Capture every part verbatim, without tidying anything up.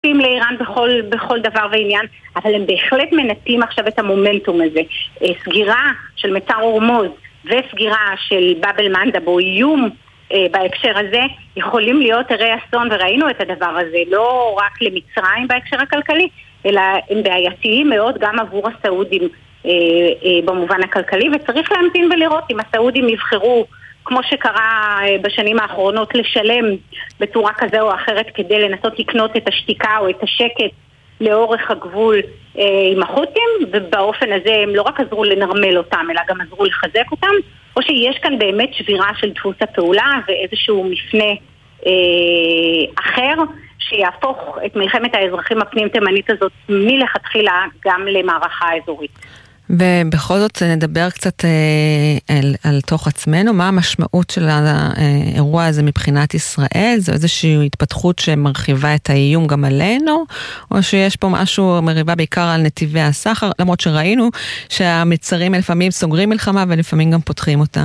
לאיראן בכל, בכל דבר ועניין, אבל הם בהחלט מנתים עכשיו את המומנטום הזה. סגירה של מצר הורמוז וסגירה של באב אל-מנדב או איום אה, בהקשר הזה יכולים להיות הרי אסון, וראינו את הדבר הזה לא רק למצרים בהקשר הכלכלי, אלא הם בעייתיים מאוד גם עבור הסעודים אה, אה, במובן הכלכלי, וצריך להמתין ולראות אם הסעודים יבחרו כמו שקרה בשנים האחרונות לשלם בצורה כזה או אחרת כדי לנסות לקנות את השתיקה או את השקט לאורך הגבול אה, עם החות'ים, ובאופן הזה הם לא רק עזרו לנרמל אותם אלא גם עזרו לחזק אותם, או שיש כאן באמת שבירה של דפוס הפעולה ואיזשהו מפנה אה, אחר שיהפוך את מלחמת האזרחים הפנים תימנית הזאת מלכתחילה גם למערכה אזורית. ובכל זאת נדבר קצת אה, על, על תוך עצמנו, מה המשמעות של האירוע הזה מבחינת ישראל? זו איזושהי התפתחות שמרחיבה את האיום גם עלינו, או שיש פה משהו מריבה בעיקר על נתיבי הסחר, למרות שראינו שהמצרים לפעמים סוגרים מלחמה ולפעמים גם פותחים אותה.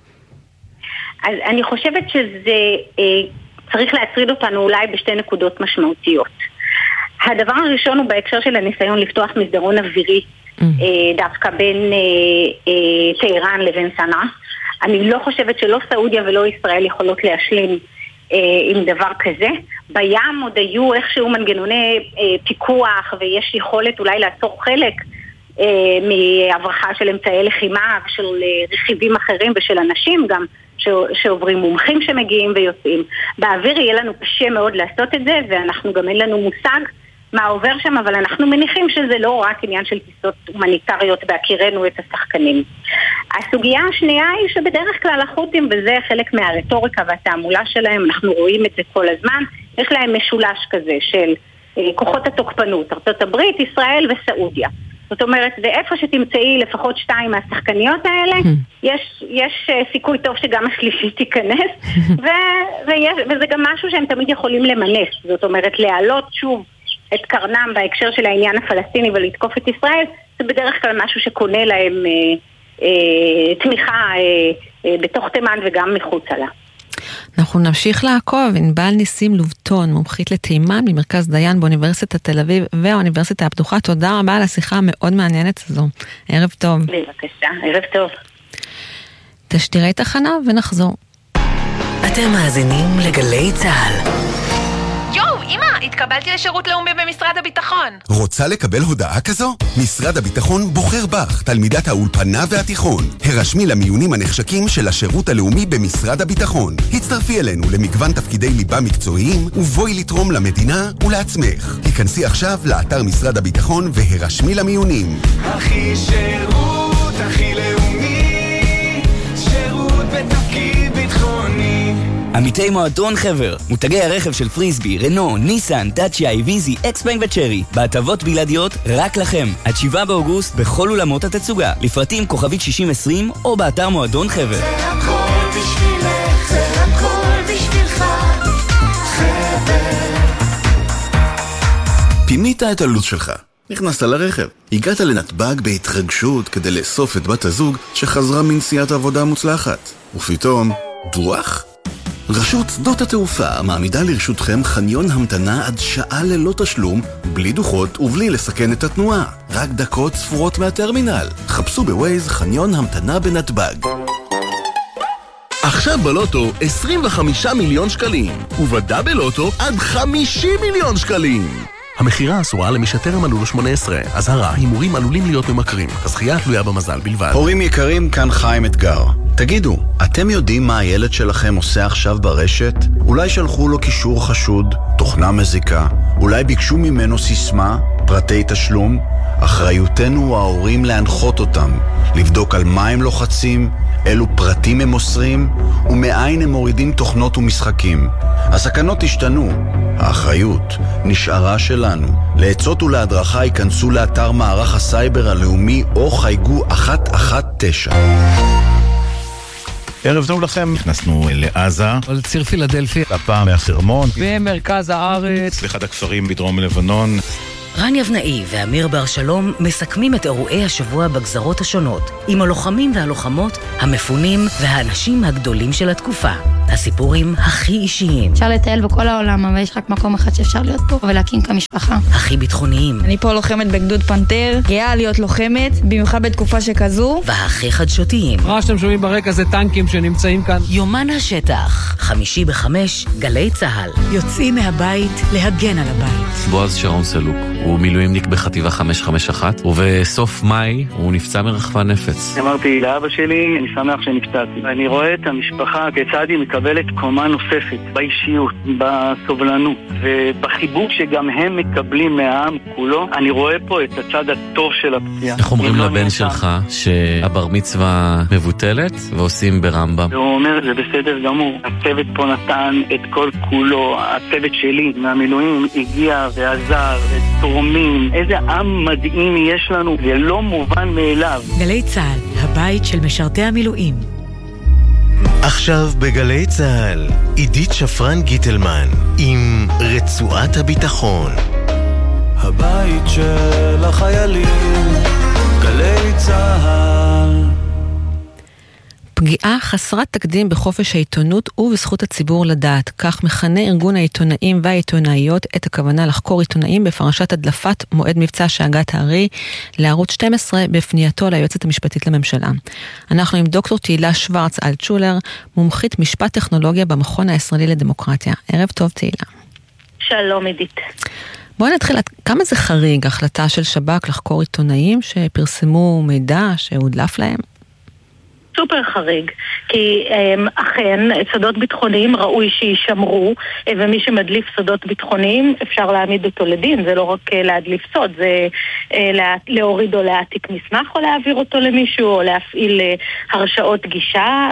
אז אני חושבת שזה אה, צריך להטריד אותנו אולי בשתי נקודות משמעותיות. הדבר הראשון הוא בהקשר של הניסיון לפתוח מסדרון אווירי, דווקא בין טהרן לבין סנעה. אני לא חושבת שלא סעודיה ולא ישראל יכולות להשלים עם דבר כזה. בים עוד היו איכשהו מנגנוני פיקוח, ויש יכולת אולי לעצור חלק מהברחה של אמצעי לחימה ושל רכיבים אחרים ושל אנשים גם שעוברים, מומחים שמגיעים ויוצאים. באוויר יהיה לנו קשה מאוד לעשות את זה, ואנחנו גם אין לנו מושג מה עובר שם, אבל אנחנו מניחים שזה לא רק עניין של טיסות הומניטריות בהכירנו את השחקנים. הסוגיה השנייה היא שבדרך כלל החות'ים, וזה חלק מהרטוריקה והתעמולה שלהם, אנחנו רואים את זה כל הזמן, יש להם משולש כזה של אה, כוחות התוקפנות, ארצות הברית, ישראל וסעודיה. זאת אומרת, ואיפה שתמצאי לפחות שתיים מהשחקניות האלה, יש, יש סיכוי טוב שגם השלישית תיכנס, ו- ויש, וזה גם משהו שהם תמיד יכולים למנף, זאת אומרת, להעלות שוב את קרנם בהקשר של העניין הפלסטיני ולתקוף את ישראל, זה בדרך כלל משהו שקונה להם אה, אה, תמיכה אה, אה, בתוך תימן וגם מחוצה לה. אנחנו נמשיך לעקוב. ענבל ניסים לובטון, מומחית לתימן ממרכז דיין באוניברסיטת תל אביב והאוניברסיטה הפתוחה, תודה רבה על השיחה המאוד מעניינת הזו. ערב טוב. בבקשה, ערב טוב. תשדירי תחנה ונחזור. אתם מאזינים לגלי צהל. יואו, אמא, התקבלתי לשירות לאומי במשרד הביטחון. רוצה לקבל הודעה כזו? משרד הביטחון בוחר בך, תלמידת האולפנה והתיכון. הרשמי למיונים הנחשקים של השירות הלאומי במשרד הביטחון. הצטרפי אלינו למגוון תפקידי ליבה מקצועיים, ובואי לתרום למדינה ולעצמך. היכנסי עכשיו לאתר משרד הביטחון והרשמי למיונים. הכי שירות, הכי לאומי, שירות בתפקיד ביטחוני. עמיתי מועדון חבר, מותגי הרכב של פריסבי, רנו, ניסן, דאצ'יה, איביזי, אקספנג וצ'רי, בהטבות בלעדיות רק לכם, עד שבעה באוגוסט בכל אולמות התצוגה, לפרטים כוכבית שישים עשרים או באתר מועדון חבר. זה הכל בשבילך, זה הכל בשבילך, חבר. פינית את הלו"ז שלך, נכנסת לרכב, הגעת לנתב"ג בהתרגשות כדי לאסוף את בת הזוג שחזרה מנסיעת עבודה מוצלחת, ופתאום דוח? רשות שדות התעופה מעמידה לרשותכם חניון המתנה עד שעה ללא תשלום, בלי דוחות ובלי לסכן את התנועה. רק דקות ספורות מהטרמינל. חפשו בווייז חניון המתנה בנתב"ג. עכשיו בלוטו עשרים וחמישה מיליון שקלים, ובדאבל לוטו עד חמישים מיליון שקלים. המחירה אסורה למי שטרם מלאו לו שמונה עשרה. אזהרה, הימורים עלולים להיות ממכרים. הזכייה תלויה במזל בלבד. הורים יקרים, כאן חיים אתגר. תגידו, אתם יודעים מה הילד שלכם עושה עכשיו ברשת? אולי שלחו לו קישור חשוד, תוכנה מזיקה, אולי ביקשו ממנו סיסמה, פרטי תשלום? אחריותנו ההורים להנחות אותם, לבדוק על מה הם לוחצים, אילו פרטים הם מוסרים, ומאין הם מורידים תוכנות ומשחקים. הסכנות השתנו, האחריות נשארה שלנו. לעצות ולהדרכה ייכנסו לאתר מערך הסייבר הלאומי או חייגו אחת אחת תשע. ערב טוב לכם, נכנסנו לעזה, לציר פילדלפי, הפעם מהחרמון, במרכז הארץ, לאחד הכפרים בדרום לבנון. רן יבנאי ואמיר בר שלום מסכמים את אירועי השבוע בגזרות השונות, עם הלוחמים והלוחמות, המפונים והאנשים הגדולים של התקופה. הסיפורים הכי אישיים. אפשר לטייל בכל העולם, אבל יש רק מקום אחד שאפשר להיות פה ולהקים כמשפחה. הכי ביטחוניים. אני פה לוחמת בגדוד פנתר, גאה להיות לוחמת, במיוחד בתקופה שכזו. והכי חדשותיים. מה שאתם שומעים ברקע זה טנקים שנמצאים כאן. יומן השטח, חמישי בחמש, גלי צהל. יוצאים מהבית להגן על הבית. בועז שרון סלוק, הוא מילואימניק בחטיבה חמש חמש אחת, ובסוף מאי הוא נפצע מרחפן נפץ. אמרתי לאבא שלי, אני שמח שנפצעתי. אני רואה את המשפחה כיצד היא מקבלת קומה נוספת, באישיות, בסובלנות, ובחיבוק שגם הם מקבלים מהעם כולו. אני רואה פה את הצד הטוב של הפציעה. איך אומרים לבן שלך שהבר מצווה מבוטלת ועושים ברמב"ם? הוא אומר, זה בסדר גמור. הצוות פה נתן את כל כולו, הצוות שלי מהמילואים הגיע ועזר ותורמים. איזה עם מדהים יש לנו, זה לא מובן מאליו. גלי צהל, הבית של משרתי המילואים. עכשיו בגלי צהל, עידית שפרן גיטלמן עם רצועת הביטחון. הבית של החיילים, גלי צהל. פגיעה חסרת תקדים בחופש העיתונות ובזכות הציבור לדעת. כך מכנה ארגון העיתונאים והעיתונאיות את הכוונה לחקור עיתונאים בפרשת הדלפת מועד מבצע שאגת הארי לערוץ שתים עשרה בפנייתו ליועצת המשפטית לממשלה. אנחנו עם דוקטור תהילה שוורץ אלטשולר, מומחית משפט טכנולוגיה במכון הישראלי לדמוקרטיה. ערב טוב תהילה. שלום עידית. בואי נתחיל, כמה זה חריג החלטה של שב"כ לחקור עיתונאים שפרסמו מידע שהודלף להם? סופר חריג, כי אכן סודות ביטחוניים ראוי שישמרו, ומי שמדליף סודות ביטחוניים אפשר להעמיד אותו לדין, זה לא רק להדליף סוד, זה להוריד או להעתיק מסמך או להעביר אותו למישהו, או להפעיל הרשאות גישה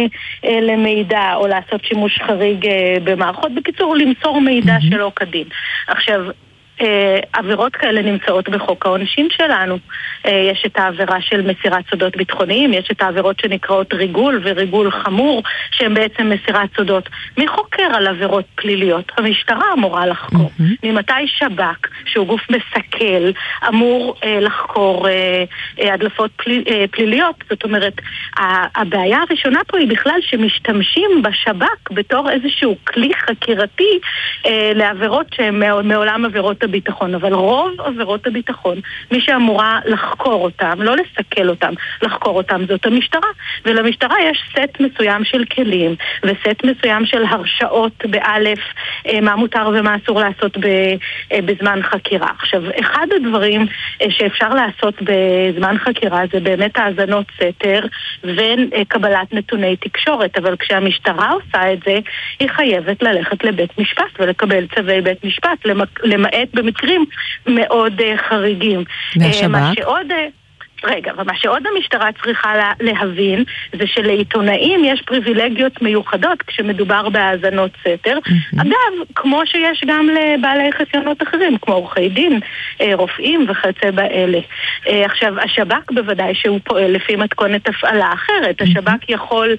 למידע, או לעשות שימוש חריג במערכות, בקיצור למסור מידע שלא כדין. עכשיו, עבירות כאלה נמצאות בחוק העונשין שלנו. יש את העבירה של מסירת סודות ביטחוניים, יש את העבירות שנקראות ריגול וריגול חמור, שהן בעצם מסירת סודות. מי חוקר על עבירות פליליות? המשטרה אמורה לחקור. ממתי שב"כ, שהוא גוף מסכל, אמור לחקור הדלפות פליליות? זאת אומרת, הבעיה הראשונה פה היא בכלל שמשתמשים בשב"כ בתור איזשהו כלי חקירתי לעבירות שהן מעולם עבירות הביטחון, אבל רוב עבירות הביטחון, מי שאמורה לחקור אותם, לא לסכל אותם, לחקור אותם, זאת המשטרה. ולמשטרה יש סט מסוים של כלים, וסט מסוים של הרשאות באלף, מה מותר ומה אסור לעשות בזמן חקירה. עכשיו, אחד הדברים שאפשר לעשות בזמן חקירה זה באמת האזנות סתר וקבלת נתוני תקשורת, אבל כשהמשטרה עושה את זה, היא חייבת ללכת לבית משפט ולקבל צווי בית משפט, למעט במקרים מאוד חריגים. מה שעוד... רגע, ומה שעוד המשטרה צריכה להבין זה שלעיתונאים יש פריבילגיות מיוחדות כשמדובר בהאזנות סתר. אגב, כמו שיש גם לבעלי חסיונות אחרים, כמו עורכי דין, רופאים וכיוצא באלה. עכשיו, השב"כ בוודאי שהוא פועל לפי מתכונת הפעלה אחרת. השב"כ יכול,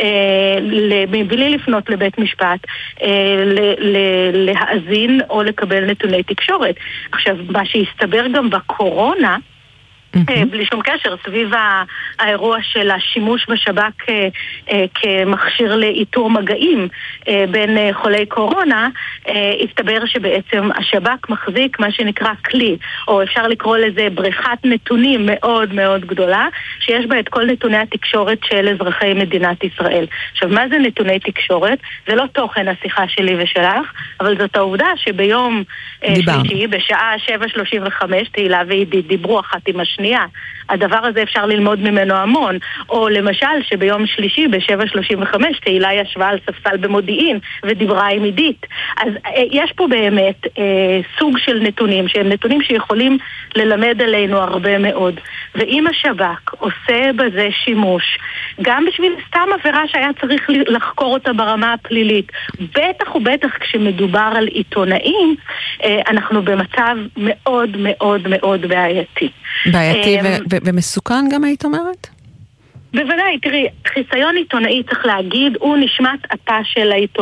מבלי לפנות לבית משפט, להאזין או לקבל נתוני תקשורת. עכשיו, מה שהסתבר גם בקורונה, בלי שום קשר, סביב האירוע של השימוש בשב"כ כמכשיר לאיתור מגעים בין חולי קורונה, הסתבר שבעצם השב"כ מחזיק מה שנקרא כלי, או אפשר לקרוא לזה בריכת נתונים מאוד מאוד גדולה, שיש בה את כל נתוני התקשורת של אזרחי מדינת ישראל. עכשיו, מה זה נתוני תקשורת? זה לא תוכן השיחה שלי ושלך, אבל זאת העובדה שביום שלישי, בשעה שבע שלושים וחמש, תהילה ועידית דיברו אחת עם השני, שנייה. הדבר הזה אפשר ללמוד ממנו המון. או למשל שביום שלישי ב-שבע שלושים וחמש תהילה ישבה על ספסל במודיעין ודיברה עם עידית. אז יש פה באמת אה, סוג של נתונים שהם נתונים שיכולים ללמד עלינו הרבה מאוד. ואם השב"כ עושה בזה שימוש גם בשביל סתם עבירה שהיה צריך לחקור אותה ברמה הפלילית, בטח ובטח כשמדובר על עיתונאים, אה, אנחנו במצב מאוד מאוד מאוד בעייתי. בעייתי ומסוכן גם היית אומרת? בוודאי, תראי, חיסיון עיתונאי צריך להגיד, הוא נשמת עתה של העיתונות.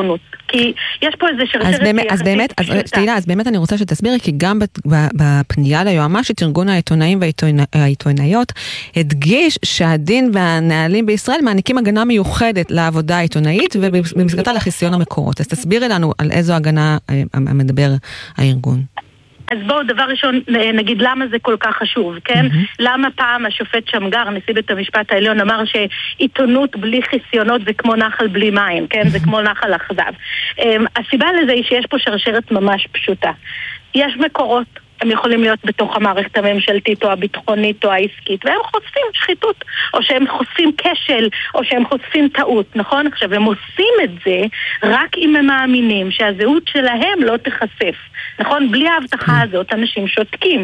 כי יש פה איזה שרשרת אז באמת, אז באמת, אז תהילה, אז באמת אני רוצה שתסבירי, כי גם בפנייה ליועמ"שית, ארגון העיתונאים והעיתונאיות, הדגיש שהדין והנהלים בישראל מעניקים הגנה מיוחדת לעבודה העיתונאית, ובמסגרתה לחיסיון המקורות. אז תסבירי לנו על איזו הגנה מדבר הארגון. אז בואו, דבר ראשון, נגיד למה זה כל כך חשוב, כן? Mm-hmm. למה פעם השופט שמגר, נשיא בית המשפט העליון, אמר שעיתונות בלי חיסיונות זה כמו נחל בלי מים, כן? Mm-hmm. זה כמו נחל אכזב. Um, הסיבה לזה היא שיש פה שרשרת ממש פשוטה. יש מקורות, הם יכולים להיות בתוך המערכת הממשלתית או הביטחונית או העסקית, והם חושפים שחיתות, או שהם חושפים כשל, או שהם חושפים טעות, נכון? עכשיו, הם עושים את זה רק אם הם מאמינים שהזהות שלהם לא תחשף. נכון? בלי ההבטחה הזאת אנשים שותקים,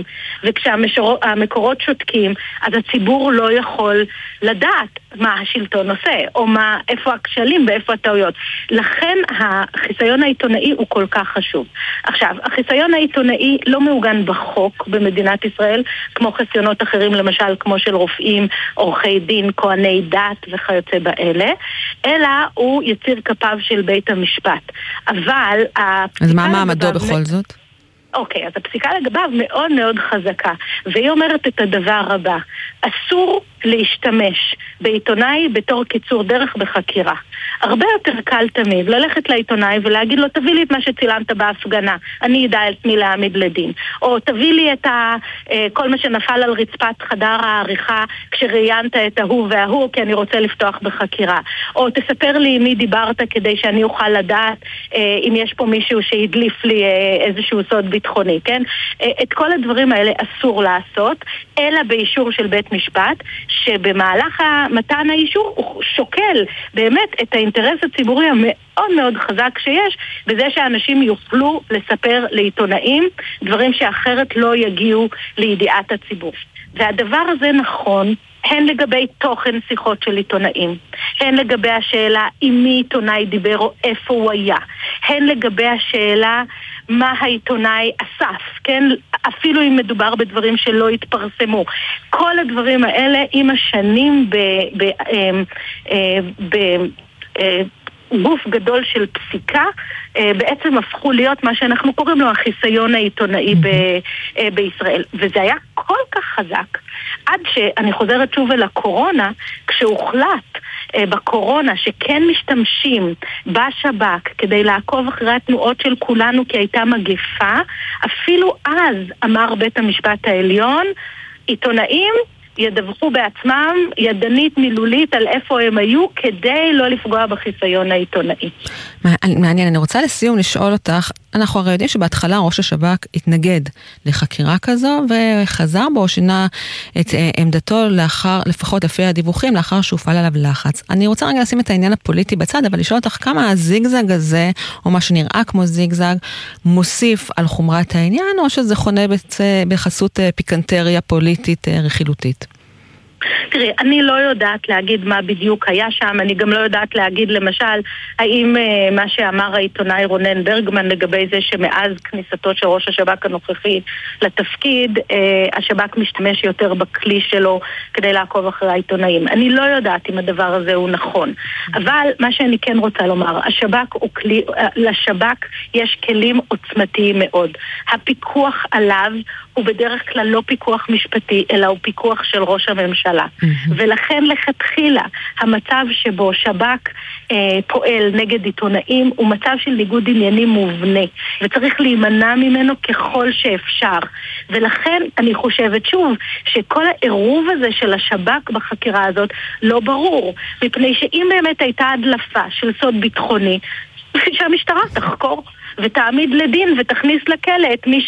וכשהמקורות שותקים, אז הציבור לא יכול לדעת מה השלטון עושה, או מה, איפה הכשלים ואיפה הטעויות. לכן החיסיון העיתונאי הוא כל כך חשוב. עכשיו, החיסיון העיתונאי לא מעוגן בחוק במדינת ישראל, כמו חסיונות אחרים, למשל כמו של רופאים, עורכי דין, כהני דת וכיוצא באלה, אלא הוא יציר כפיו של בית המשפט. אבל... אז מה מעמדו בכל זאת? אוקיי, אז הפסיקה לגביו מאוד מאוד חזקה, והיא אומרת את הדבר הבא: אסור להשתמש בעיתונאי בתור קיצור דרך בחקירה. הרבה יותר קל תמיד ללכת לעיתונאי ולהגיד לו, תביא לי את מה שצילמת בהפגנה, אני אדע את מי להעמיד לדין. או תביא לי את ה, כל מה שנפל על רצפת חדר העריכה כשראיינת את ההוא וההוא, כי אני רוצה לפתוח בחקירה. או תספר לי עם מי דיברת כדי שאני אוכל לדעת אם יש פה מישהו שהדליף לי איזשהו סוד ביטחוני, כן? את כל הדברים האלה אסור לעשות, אלא באישור של בית משפט, שבמהלך מתן האישור הוא שוקל באמת את האינטרס הציבורי המאוד מאוד חזק שיש, בזה שאנשים יוכלו לספר לעיתונאים דברים שאחרת לא יגיעו לידיעת הציבור. והדבר הזה נכון הן לגבי תוכן שיחות של עיתונאים, הן לגבי השאלה עם מי עיתונאי דיבר או איפה הוא היה, הן לגבי השאלה מה העיתונאי אסף, כן? אפילו אם מדובר בדברים שלא התפרסמו. כל הדברים האלה עם השנים ב... ב, ב, ב גוף גדול של פסיקה, בעצם הפכו להיות מה שאנחנו קוראים לו החיסיון העיתונאי ב- בישראל. וזה היה כל כך חזק, עד שאני חוזרת שוב אל הקורונה, כשהוחלט בקורונה שכן משתמשים בשב"כ כדי לעקוב אחרי התנועות של כולנו כי הייתה מגפה, אפילו אז אמר בית המשפט העליון, עיתונאים ידווחו בעצמם ידנית מילולית על איפה הם היו כדי לא לפגוע בחיסיון העיתונאי. מעניין, אני רוצה לסיום לשאול אותך, אנחנו הרי יודעים שבהתחלה ראש השב"כ התנגד לחקירה כזו וחזר בו, שינה את עמדתו לאחר, לפחות לפי הדיווחים, לאחר שהופעל עליו לחץ. אני רוצה רגע לשים את העניין הפוליטי בצד, אבל לשאול אותך כמה הזיגזג הזה, או מה שנראה כמו זיגזג, מוסיף על חומרת העניין, או שזה חונה בחסות פיקנטריה פוליטית רכילותית? תראי, אני לא יודעת להגיד מה בדיוק היה שם, אני גם לא יודעת להגיד למשל האם uh, מה שאמר העיתונאי רונן ברגמן לגבי זה שמאז כניסתו של ראש השב"כ הנוכחי לתפקיד, uh, השב"כ משתמש יותר בכלי שלו כדי לעקוב אחרי העיתונאים. אני לא יודעת אם הדבר הזה הוא נכון, אבל מה שאני כן רוצה לומר, השב"כ הוא כלי, uh, לשב"כ יש כלים עוצמתיים מאוד. הפיקוח עליו הוא בדרך כלל לא פיקוח משפטי, אלא הוא פיקוח של ראש הממשלה. Mm-hmm. ולכן לכתחילה המצב שבו שב"כ אה, פועל נגד עיתונאים הוא מצב של ניגוד עניינים מובנה, וצריך להימנע ממנו ככל שאפשר. ולכן אני חושבת שוב שכל העירוב הזה של השב"כ בחקירה הזאת לא ברור, מפני שאם באמת הייתה הדלפה של סוד ביטחוני, שהמשטרה תחקור ותעמיד לדין ותכניס לכלא את מי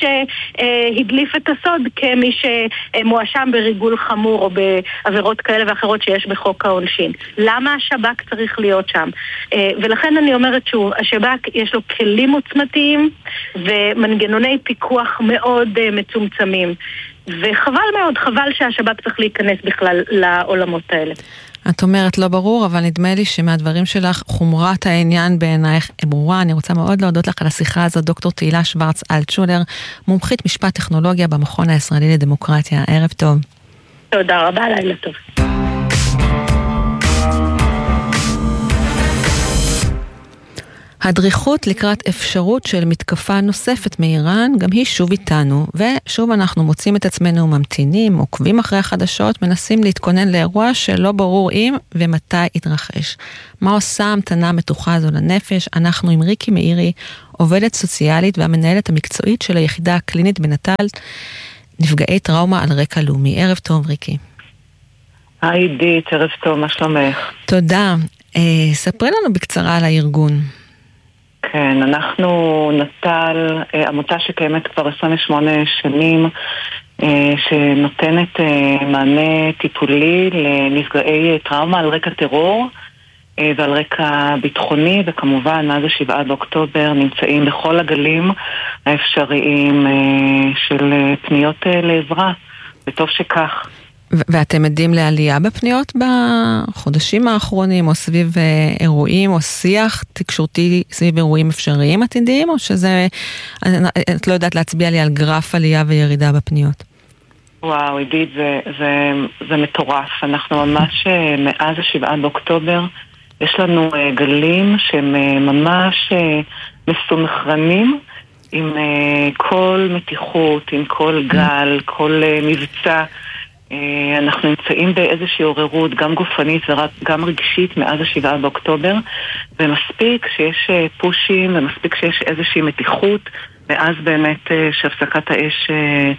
שהדליף את הסוד כמי שמואשם בריגול חמור או בעבירות כאלה ואחרות שיש בחוק העונשין. למה השב"כ צריך להיות שם? ולכן אני אומרת שוב, השב"כ יש לו כלים עוצמתיים ומנגנוני פיקוח מאוד מצומצמים, וחבל מאוד, חבל שהשב"כ צריך להיכנס בכלל לעולמות האלה. את אומרת לא ברור, אבל נדמה לי שמהדברים שלך חומרת העניין בעינייך ברורה. אני רוצה מאוד להודות לך על השיחה הזאת, דוקטור תהילה שוורץ אלטשולר, מומחית משפט טכנולוגיה במכון הישראלי לדמוקרטיה. ערב טוב. תודה רבה, לילה טוב. הדריכות לקראת אפשרות של מתקפה נוספת מאיראן, גם היא שוב איתנו, ושוב אנחנו מוצאים את עצמנו ממתינים, עוקבים אחרי החדשות, מנסים להתכונן לאירוע שלא ברור אם ומתי יתרחש. מה עושה המתנה המתוחה הזו לנפש? אנחנו עם ריקי מאירי, עובדת סוציאלית והמנהלת המקצועית של היחידה הקלינית בנטל, נפגעי טראומה על רקע לאומי. ערב טוב, ריקי. היי עידית, ערב טוב, מה שלומך? תודה. אה, ספרי לנו בקצרה על הארגון. כן, אנחנו נטל, עמותה שקיימת כבר עשרים ושמונה שנים, שנותנת מענה טיפולי לנפגעי טראומה על רקע טרור ועל רקע ביטחוני, וכמובן מאז השבעה באוקטובר נמצאים בכל הגלים האפשריים של פניות לעזרה, וטוב שכך. ואתם עדים לעלייה בפניות בחודשים האחרונים, או סביב אירועים, או שיח תקשורתי סביב אירועים אפשריים עתידיים, או שזה, את לא יודעת להצביע לי על גרף עלייה וירידה בפניות? וואו, עידית, זה, זה, זה מטורף. אנחנו ממש, מאז השבעה באוקטובר, יש לנו גלים שהם ממש מסונכרנים עם כל מתיחות, עם כל גל, כל מבצע. אנחנו נמצאים באיזושהי עוררות, גם גופנית וגם רגשית מאז השבעה באוקטובר, ומספיק שיש פושים ומספיק שיש איזושהי מתיחות, מאז באמת שהפסקת האש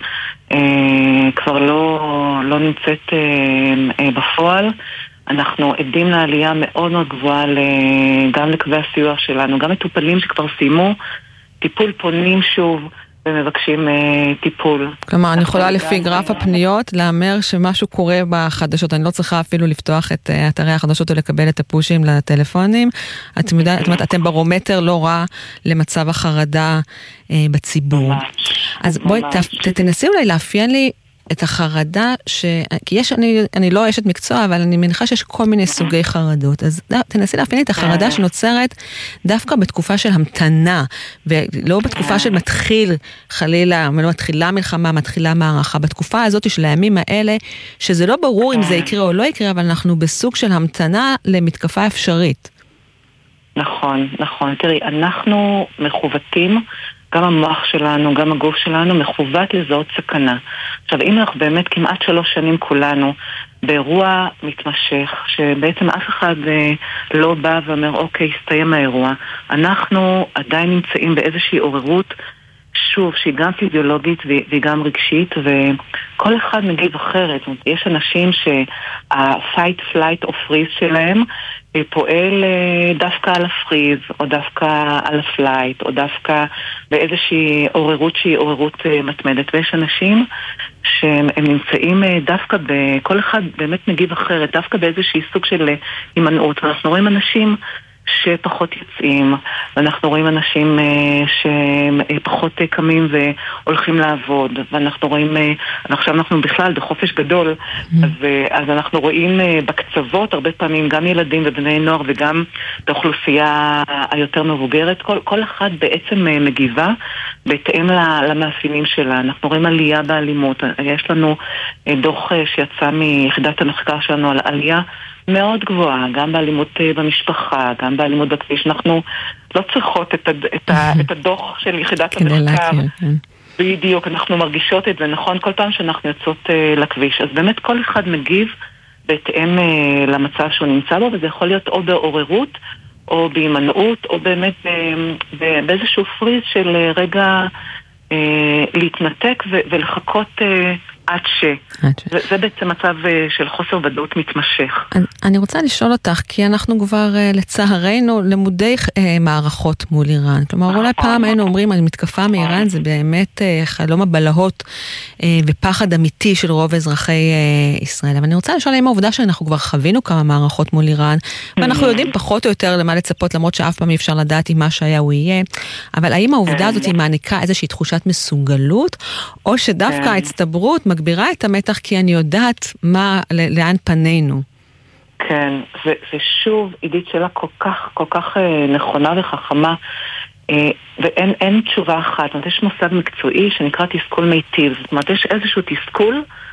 כבר לא, לא נמצאת בפועל. אנחנו עדים לעלייה מאוד מאוד גבוהה גם לקווי הסיוע שלנו, גם מטופלים שכבר סיימו טיפול פונים שוב ומבקשים uh, טיפול. כלומר, אני יכולה לפי גרף הפניות לאמר שמשהו קורה בחדשות. אני לא צריכה אפילו לפתוח את uh, אתרי החדשות ולקבל את הפושים לטלפונים. את יודעת, אתם ברומטר לא רע למצב החרדה uh, בציבור. אז בואי, תנסי אולי לאפיין לי את החרדה, ש... כי יש, אני, אני לא אשת מקצוע, אבל אני מניחה שיש כל מיני סוגי חרדות. אז תנסי להפיין לי את החרדה שנוצרת דווקא בתקופה של המתנה, ולא בתקופה של מתחיל חלילה, לא מתחילה מלחמה, מתחילה מערכה. בתקופה הזאת של הימים האלה, שזה לא ברור אם זה יקרה או לא יקרה, אבל אנחנו בסוג של המתנה למתקפה אפשרית. נכון, נכון. תראי, אנחנו מחובתים, גם המוח שלנו, גם הגוף שלנו מחוות לזהות סכנה. עכשיו, אם אנחנו באמת כמעט שלוש שנים כולנו באירוע מתמשך, שבעצם אף אחד לא בא ואומר, אוקיי, הסתיים האירוע, אנחנו עדיין נמצאים באיזושהי עוררות, שוב, שהיא גם פיזיולוגית והיא גם רגשית, וכל אחד מגיב אחרת. יש אנשים שה-fight, flight או freeze שלהם פועל דווקא על הפריז, או דווקא על הפלייט, או דווקא באיזושהי עוררות שהיא עוררות מתמדת. ויש אנשים שהם נמצאים דווקא, כל אחד באמת מגיב אחרת, דווקא באיזושהי סוג של הימנעות. ואנחנו רואים אנשים שפחות יוצאים, ואנחנו רואים אנשים שפחות קמים והולכים לעבוד, ואנחנו רואים, עכשיו אנחנו בכלל בחופש גדול, אז, אז אנחנו רואים בקצוות הרבה פעמים גם ילדים ובני נוער וגם באוכלוסייה היותר מבוגרת, כל, כל אחד בעצם מגיבה בהתאם למאפיינים שלה. אנחנו רואים עלייה באלימות, יש לנו דוח שיצא מיחידת המחקר שלנו על עלייה מאוד גבוהה, גם באלימות במשפחה, גם באלימות בכביש. אנחנו לא צריכות את, הד... את, ה... את הדוח של יחידת המחקר. בדיוק, אנחנו מרגישות את זה, נכון? כל פעם שאנחנו יוצאות uh, לכביש. אז באמת כל אחד מגיב בהתאם uh, למצב שהוא נמצא בו, וזה יכול להיות או בעוררות, או בהימנעות, או באמת uh, באיזשהו פריז של uh, רגע uh, להתנתק ו... ולחכות... Uh, עד ש... זה, זה בעצם מצב של חוסר ודאות מתמשך. אני, אני רוצה לשאול אותך, כי אנחנו כבר לצערנו למודי מערכות מול איראן. כלומר, אולי פעם היינו אומרים על מתקפה מאיראן, זה באמת חלום הבלהות ופחד אמיתי של רוב אזרחי ישראל. אבל אני רוצה לשאול אם העובדה שאנחנו כבר חווינו כמה מערכות מול איראן, ואנחנו יודעים פחות או יותר למה לצפות, למרות שאף פעם אי אפשר לדעת אם מה שהיה הוא יהיה. אבל האם העובדה הזאת היא מעניקה איזושהי תחושת מסוגלות, או שדווקא ההצטברות מגבירה את המתח כי אני יודעת מה, לאן פנינו. כן, זה, זה שוב, עידית, שאלה כל כך, כל כך אה, נכונה וחכמה, אה, ואין אין תשובה אחת. זאת אומרת, יש מושג מקצועי שנקרא תסכול מיטיב. זאת אומרת, יש איזשהו תסכול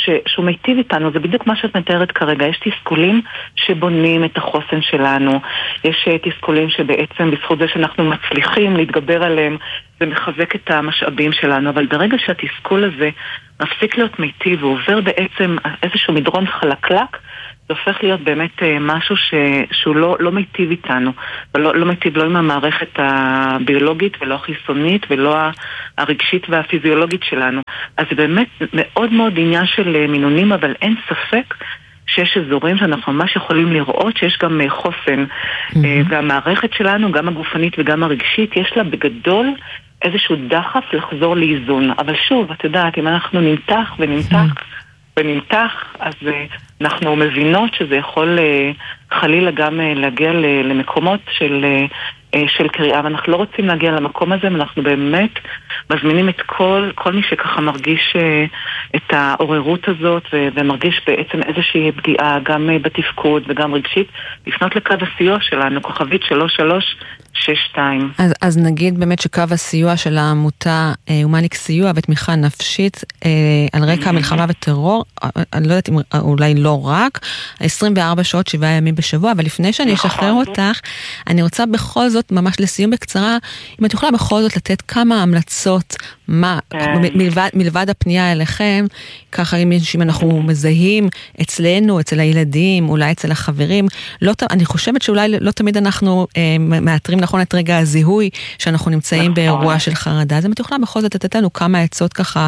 ש, שהוא מיטיב איתנו, זה בדיוק מה שאת מתארת כרגע. יש תסכולים שבונים את החוסן שלנו, יש תסכולים שבעצם בזכות זה שאנחנו מצליחים להתגבר עליהם, זה מחזק את המשאבים שלנו, אבל ברגע שהתסכול הזה מפסיק להיות מיטיב ועובר בעצם איזשהו מדרון חלקלק, זה הופך להיות באמת משהו ש, שהוא לא, לא מיטיב איתנו, ולא, לא מיטיב לא עם המערכת הביולוגית ולא החיסונית ולא הרגשית והפיזיולוגית שלנו. אז זה באמת מאוד מאוד עניין של מינונים, אבל אין ספק שיש אזורים שאנחנו ממש יכולים לראות שיש גם חוסן, mm-hmm. והמערכת שלנו, גם הגופנית וגם הרגשית, יש לה בגדול איזשהו דחף לחזור לאיזון. אבל שוב, את יודעת, אם אנחנו נמתח ונמתח, mm-hmm. ונמתח, אז uh, אנחנו מבינות שזה יכול uh, חלילה גם uh, להגיע ל- למקומות של, uh, uh, של קריאה, ואנחנו לא רוצים להגיע למקום הזה, ואנחנו באמת מזמינים את כל, כל מי שככה מרגיש uh, את העוררות הזאת, ו- ומרגיש בעצם איזושהי פגיעה גם uh, בתפקוד וגם רגשית, לפנות לקו הסיוע שלנו, כוכבית שלוש שלוש שש שתיים. אז, אז נגיד באמת שקו הסיוע של העמותה אה, הומניק סיוע ותמיכה נפשית אה, על רקע המלחמה וטרור, אני לא יודעת אם אולי לא רק, עשרים וארבע שעות, שבעה ימים בשבוע, אבל לפני שאני אשחרר אותך, אני רוצה בכל זאת, ממש לסיום בקצרה, אם את יכולה בכל זאת לתת כמה המלצות, מה, מלבד, מלבד הפנייה אליכם, ככה אם אנחנו מזהים אצלנו, אצל הילדים, אולי אצל החברים, לא, אני חושבת שאולי לא תמיד אנחנו אה, מאתרים נכון את רגע הזיהוי שאנחנו נמצאים באירוע של חרדה. אז אם את יכולה בכל זאת לתת לנו כמה עצות ככה,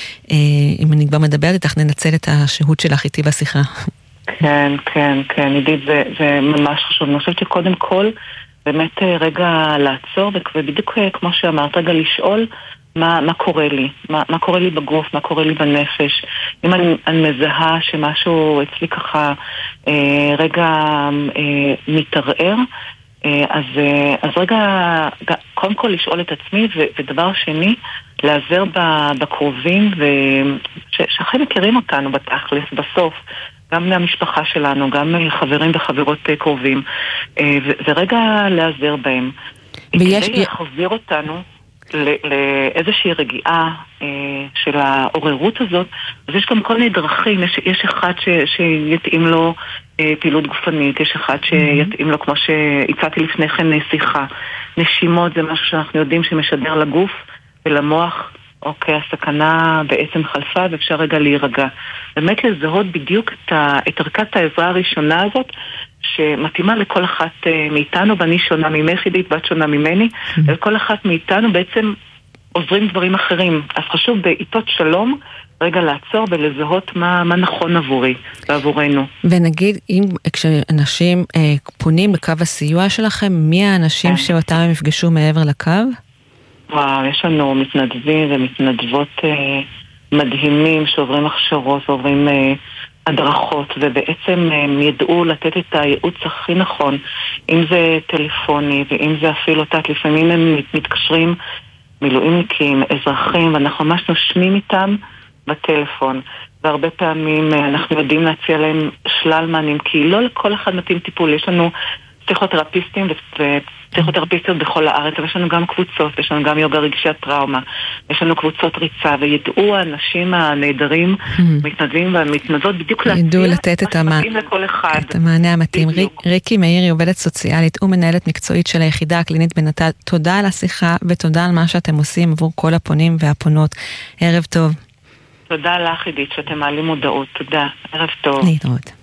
אם אני כבר מדברת איתך, ננצל את השהות שלך איתי בשיחה. כן, כן, כן, עידית, זה, זה ממש חשוב. אני חושבת שקודם כל, באמת רגע לעצור, ובדיוק כמו שאמרת, רגע לשאול מה, מה קורה לי, מה, מה קורה לי בגוף, מה קורה לי בנפש. אם אני, אני מזהה שמשהו אצלי ככה אה, רגע אה, מתערער, אז, אז רגע, קודם כל לשאול את עצמי, ודבר שני, לעזר בקרובים, שאחרי מכירים אותנו בתכלס, בסוף, גם מהמשפחה שלנו, גם חברים וחברות קרובים, ורגע לעזר בהם. ויש... כדי להחזיר אותנו לאיזושהי רגיעה של העוררות הזאת, אז יש גם כל מיני דרכים, יש, יש אחד ש, שיתאים לו פעילות גופנית, יש אחד שיתאים לו, כמו שהצעתי לפני כן, שיחה. נשימות זה משהו שאנחנו יודעים שמשדר לגוף ולמוח, אוקיי, הסכנה בעצם חלפה ואפשר רגע להירגע. באמת לזהות בדיוק את, ה, את ערכת העזרה הראשונה הזאת, שמתאימה לכל אחת מאיתנו, ואני שונה ממך, עידית, ואת שונה ממני, ולכל אחת מאיתנו בעצם עוזרים דברים אחרים. אז חשוב בעיתות שלום, רגע לעצור ולזהות מה, מה נכון עבורי ועבורנו. ונגיד, אם כשאנשים אה, פונים בקו הסיוע שלכם, מי האנשים כן. שאותם הם יפגשו מעבר לקו? וואו, יש לנו מתנדבים ומתנדבות אה, מדהימים שעוברים הכשרות ועוברים אה, הדרכות, ובעצם הם ידעו לתת את הייעוץ הכי נכון, אם זה טלפוני ואם זה אפילו תת, לפעמים הם מתקשרים מילואימניקים, אזרחים, ואנחנו ממש נושמים איתם בטלפון, והרבה פעמים אנחנו יודעים להציע להם שלל מענים, כי לא לכל אחד מתאים טיפול. יש לנו פסיכותרפיסטים ופסיכותרפיסטיות בכל הארץ, אבל יש לנו גם קבוצות, יש לנו גם יוגה רגשי הטראומה, יש לנו קבוצות ריצה, וידעו האנשים הנהדרים, מתנדבים והמתנדבות בדיוק ידעו לתת את המענה המתאים. ריקי מאירי, עובדת סוציאלית ומנהלת מקצועית של היחידה הקלינית בנטל, תודה על השיחה ותודה על מה שאתם עושים עבור כל הפונים והפונות. ערב טוב. תודה לך, עידית, שאתם מעלים מודעות. תודה. ערב טוב. להתראות.